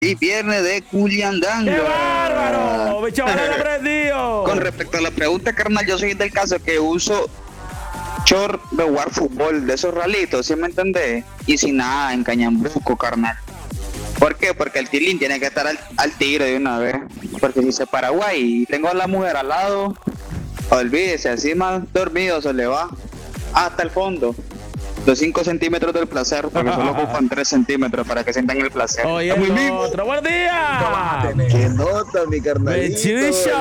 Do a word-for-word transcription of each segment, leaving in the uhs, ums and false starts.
Y viernes de Culiandanga. ¡Qué bárbaro! ¡Bicho banana prendido! Con respecto a la pregunta, carnal, yo soy del caso que uso short de jugar fútbol, de esos ralitos, ¿sí me entendés? Y sin nada, en Cañambuco, carnal. ¿Por qué? Porque el tilín tiene que estar al, al tiro de una vez. Porque si se Paraguay y tengo a la mujer al lado, olvídese, así más dormido se le va hasta el fondo. Los cinco centímetros del placer, porque solo ocupan tres centímetros para que sientan el placer. Oye, Muy el vivo. otro, buen día. ¿Qué nota, mi carnalito? ¡Mechucho!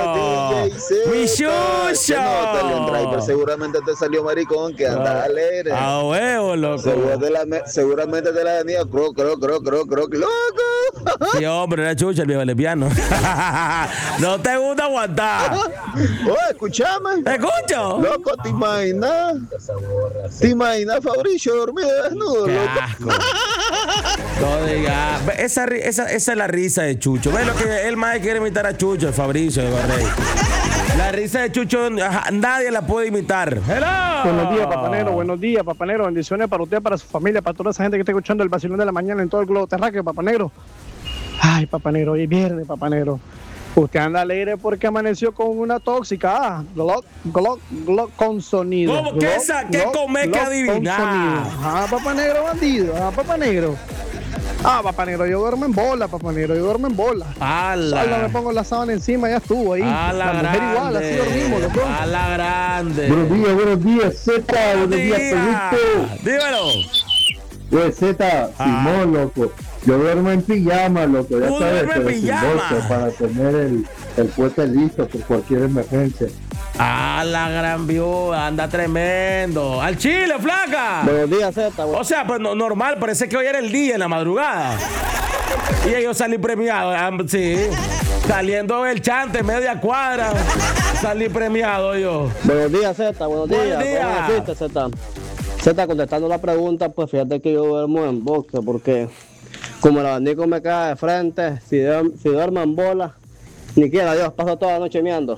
¡Mechucho! ¿Qué nota, Leon Driver? Seguramente te salió maricón, que anda alegre. ¡A huevo, loco! Seguramente, la, seguramente te la venía, croc, croc, croc, croc, croc, loco. Sí, hombre, era chucha el viejo lesbiano. No te gusta aguantar. Oye, escúchame. ¿Te escucho? Loco, ¿te imaginas? ¿Te imaginas, Fabricio, dormido desnudo, Qué loco? asco. No digas. Esa, esa, esa es la risa de Chucho. ¿Ves lo que él más quiere imitar a Chucho, el Fabricio de Barrey? La risa de Chucho nadie la puede imitar. ¡Hello! Buenos días, papanero. Buenos días, papanero. Bendiciones para usted, para su familia, para toda esa gente que está escuchando el vacilón de la mañana en todo el globo terráqueo, papanero. Ay, papanero, hoy es viernes, papanero. Usted anda alegre porque amaneció con una tóxica. Ah, glock, glock, glock con sonido. ¿Cómo que esa? ¿Qué come que adivinar? Ah, papá negro bandido. Ah, papá negro. Ah, papá negro, yo duermo en bola, papá negro. Yo duermo en bola. ¡Hala! Solo me pongo la sábana encima, ya estuvo ahí. ¡A la, la mujer grande! igual, así dormimos, loco. ¡A la grande! Buenos días, buenos días, Z, buenos días, Pedrito. Dímelo. Pues Z, Ah. Simón, loco. Yo duermo en pijama, loco, ya ¿Tú sabes, duermes en pero sin pijama? bolso, para tener el, el puente listo por cualquier emergencia. ¡A la gran viuda! ¡Anda tremendo! ¡Al chile, flaca! Buenos días, Z. O sea, pues no, normal, parece que hoy era el día en la madrugada. Y yo salí premiado, ah, sí. Saliendo el chante, media cuadra. Salí premiado yo. Buenos días, Z. Buenos Buenos días. días. ¿Cómo amaneciste, Z? Z, contestando la pregunta, pues fíjate que yo duermo en bosque porque como el abanico me cae de frente, si, duerm- si duermo en bola, ni quiera Dios, paso toda la noche meando.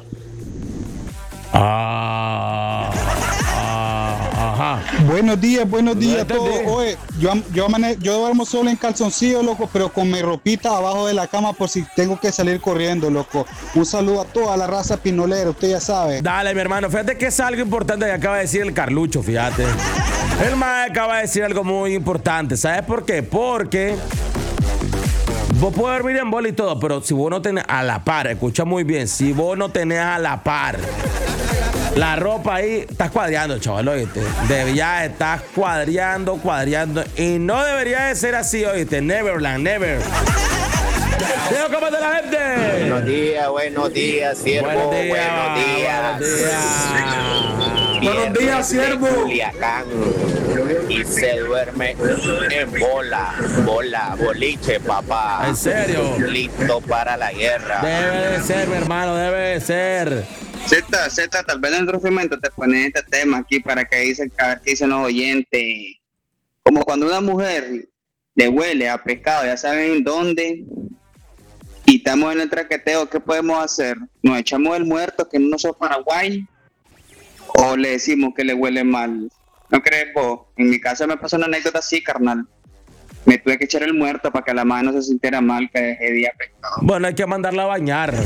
Ah, ah, ajá. Buenos días, buenos días a No entendí. todos. Oye, yo, yo, amane- yo duermo solo en calzoncillo, loco, pero con mi ropita abajo de la cama por si tengo que salir corriendo, loco. Un saludo a toda la raza pinolera, usted ya sabe. Dale, mi hermano, fíjate que es algo importante que acaba de decir el Carlucho, fíjate. El mae acaba de decir algo muy importante. ¿Sabes por qué? Porque vos podés dormir en bola y todo, pero si vos no tenés a la par, escucha muy bien, si vos no tenés a la par la ropa ahí, estás cuadreando, chaval, oíste. De viaje, estás cuadreando, cuadreando. Y no debería de ser así, oíste. Neverland, never. Diego, ¿cómo está la gente? Buenos días, buenos días, siervo. Buenos días. Buenos días. Buenos días. Buenos días, siervo. Culiacán. Y se duerme en bola, bola, boliche, papá. ¿En serio? Listo para la guerra. Debe de ser, mi hermano, debe de ser. Z, Z, tal vez en otro segmento te ponen este tema aquí para que dicen, a ver qué dicen los oyentes. Como cuando una mujer le huele a pescado, ya saben dónde, y estamos en el traqueteo, ¿qué podemos hacer? ¿Nos echamos el muerto que no sos Paraguay? ¿O le decimos que le huele mal? ¿No crees vos? En mi caso me pasó una anécdota así, carnal. Me tuve que echar el muerto para que la mano no se sintiera mal que dejé día pescado. Bueno, hay que mandarla a bañar.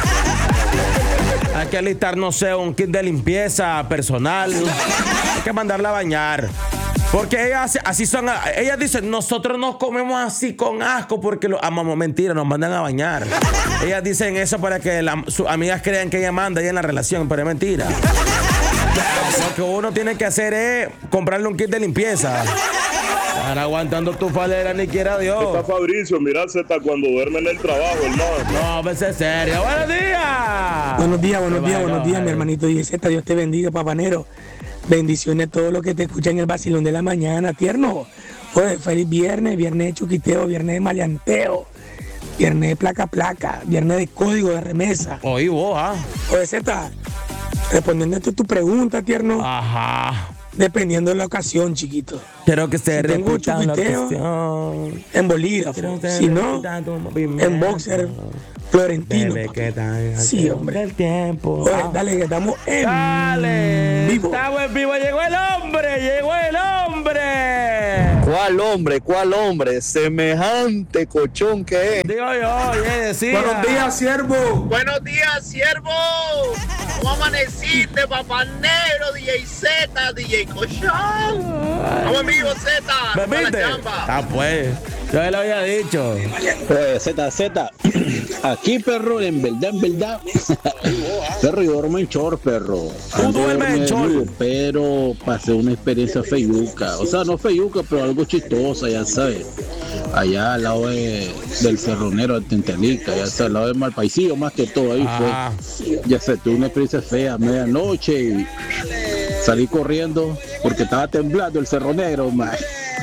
Hay que alistar, no sé, un kit de limpieza personal. Hay que mandarla a bañar. Porque ellas así son. Ellas dicen, nosotros nos comemos así con asco porque lo amamos. Mentira, nos mandan a bañar. Ellas dicen eso para que la, sus amigas crean que ella manda ahí en la relación, pero es mentira. Lo que uno tiene que hacer es comprarle un kit de limpieza. Estar aguantando tu falera, ni quiera Dios. Está Fabricio, mira, Z cuando duerme en el trabajo, hermano. No, pues es serio. ¡Buenos días! Buenos días, buenos ¿Qué días, vaya, buenos días, vaya? mi hermanito diez Z. Dios te bendiga, papanero. Bendiciones a todos los que te escuchan en el vacilón de la mañana, tierno. Oye, feliz viernes, viernes de chuquiteo, viernes de maleanteo, viernes de placa placa, viernes de código de remesa. Oí vos, ¿ah? Oye, Z, respondiendo a tu, tu pregunta, tierno, Ajá. dependiendo de la ocasión, chiquito. Quiero que se Si tengo repita la chuquiteo, cuestión. En bolígrafo, si no, en boxer florentino. Bebé, papi. ¿qué tal? Sí, hombre. El tiempo. Oye, Ah. dale, que estamos en Dale. vivo. Estamos en vivo. Llegó el hombre. Llegó el hombre. ¿Cuál hombre? ¿Cuál hombre? Semejante cochón que es. Digo yo, oye, decía. Buenos días, siervo. Buenos días, siervo. ¿Cómo amaneciste, papá negro, D J Z, D J Cochón? ¿Cómo amigo Z? ¿Me viste? Ah, pues. Yo le había dicho. Pues, Z, Z. Aquí, perro, en verdad, en verdad. Perro, yo duermo en short, perro. Tú duermes en short. Pero pasé una experiencia feyuca. O sea, no feyuca, pero algo chistosa, ya sabes. Allá al lado de, del Cerronero de Tentelica, ya sabes, al lado del Malpaisillo, más que todo ahí Ah. fue. Ya sé, tuve una experiencia fea a medianoche y salí corriendo porque estaba temblando el Cerronero, man.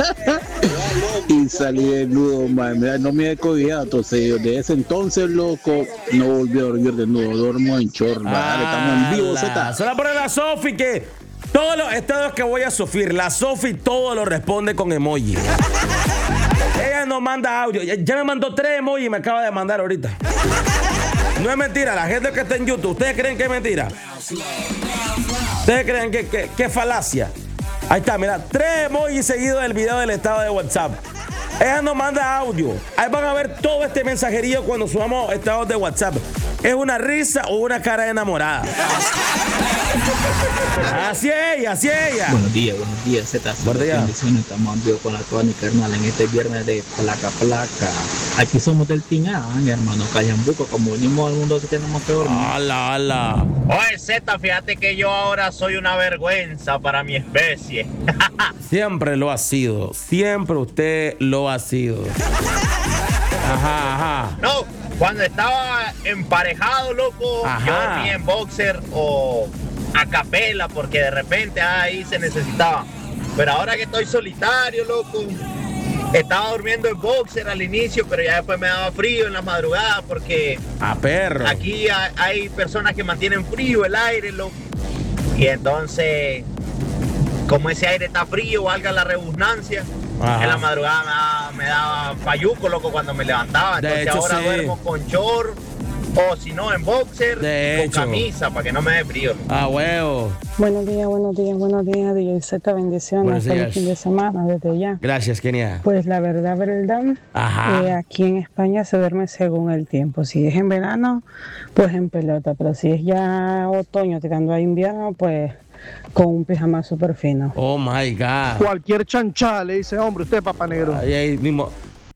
Y salí desnudo, man. Mira, no me he codiado, entonces yo desde ese entonces, loco, no volví a dormir desnudo, duermo en short, vale, estamos en vivo, Z. Solo por la Sofi que todos los estados que voy a sufrir, la Sofi todo lo responde con emoji. Ella no manda audio, ya, ya me mandó tres emojis y me acaba de mandar ahorita. No es mentira, la gente que está en YouTube, ¿ustedes creen que es mentira? ¿Ustedes creen que, que, que es falacia? Ahí está, mira, tres emojis seguidos del video del estado de WhatsApp. Ella nos manda audio. Ahí van a ver todo este mensajerío cuando subamos estados de WhatsApp. ¿Es una risa o una cara de enamorada? Así es ella, así es ella. Buenos días, buenos días, Z. Buenos días. Bendiciones, estamos en vivo con la Tuani, carnal, en este viernes de placa placa. Aquí somos del Team A, hermano, Callambuco, como venimos al mundo que tenemos que dormir. Hola, hola. Oye, Z, fíjate que yo ahora soy una vergüenza para mi especie. Siempre lo ha sido. Siempre usted lo ha sido. Ajá, ajá. No, cuando estaba emparejado, loco, Ajá. yo dormía en boxer o a capela porque de repente ahí se necesitaba. Pero ahora que estoy solitario, loco, estaba durmiendo en boxer al inicio, pero ya después me daba frío en las madrugadas porque a perro. Aquí hay, hay personas que mantienen frío el aire, loco. Y entonces, como ese aire está frío, valga la redundancia, Ajá. en la madrugada me daba, me daba payuco, loco, cuando me levantaba. De Entonces hecho, ahora sí. duermo con short o si no en boxer, De con hecho. camisa para que no me dé frío. Ah, huevo. Buenos días, buenos días, buenos días, D J Z, bendiciones, Buenos feliz días. fin de semana desde ya. Gracias, Kenia. Pues la verdad, verdad, Ajá. eh, aquí en España se duerme según el tiempo. Si es en verano, pues en pelota, pero si es ya otoño tirando a invierno, pues con un pijama súper fino. Oh my God. Cualquier chanchada le dice, hombre, usted, papá negro. Ahí, ahí mismo.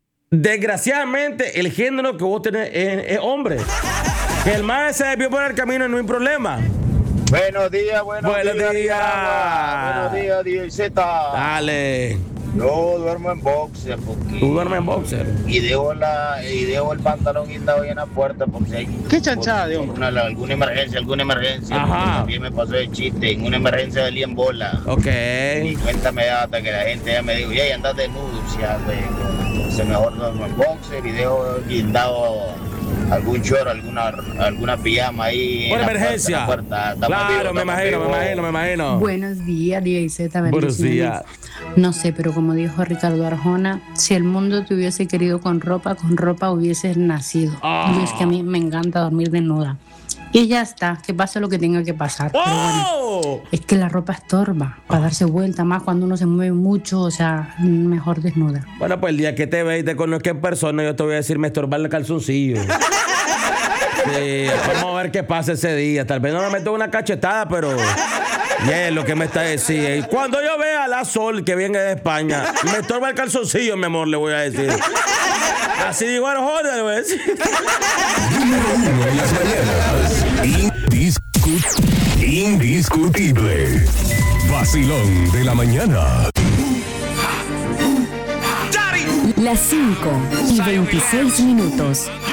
Desgraciadamente, el género que vos tenés es, es hombre. Que el más se desvió por el camino no hay problema. Buenos días, buenos, Buenos días, días. Nicaragua. Buenos días, D J Z. Dale. Yo duermo en boxer porque... ¿Tú duermes en boxer? Y dejo, la, y dejo el pantalón guindado ahí en la puerta porque si hay... ¿Qué chanchada, de hombre? Una, alguna emergencia, alguna emergencia. Ajá. Porque también me pasó de chiste. En una emergencia salí en bola. Ok. Y cuenta me da hasta que la gente ya me dijo, ya andas desnudo, ya, güey. Entonces mejor duermo en boxer y dejo guindado algún short, alguna, alguna pijama ahí. Por en la emergencia. puerta, en la puerta. Estamos Claro, vivos, me estamos imagino, me vivos. imagino, me imagino. Buenos días, D J Z. Buenos bendiciones. días. No sé, pero como dijo Ricardo Arjona, si el mundo te hubiese querido con ropa, con ropa hubieses nacido. Ah. Y es que a mí me encanta dormir desnuda. Y ya está, que pase lo que tenga que pasar. Pero bueno, ¡Oh! es que la ropa estorba para darse vuelta, más cuando uno se mueve mucho, o sea, mejor desnuda. Bueno, pues el día que te ve y te conozca en persona, yo te voy a decir, me estorba el calzoncillo. Sí, vamos a ver qué pasa ese día. Tal vez no me meto una cachetada, pero ya es lo que me está diciendo. Y cuando yo vea a la Sol que viene de España, me estorba el calzoncillo, mi amor, le voy a decir. Así digo, bueno, joder, le voy a decir. Número uno en las mañanas. Indiscu- indiscutible. Vacilón de la mañana. Las cinco y veintiséis minutos.